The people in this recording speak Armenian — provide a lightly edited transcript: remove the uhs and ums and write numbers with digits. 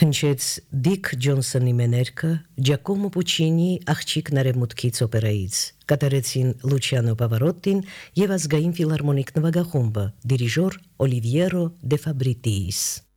Հնչեց Դիկ Ջոնսոնի մեներկը, Ջակոմո Պուչինի աղջիկն արևմուտքից օպերայից, կատարեցին Լուչիանո Պավարոտտին եւ ազգային ֆիլհարմոնիկ նվագախումբը, դիրիժոր Օլիվիերո դե Ֆաբրիտիս։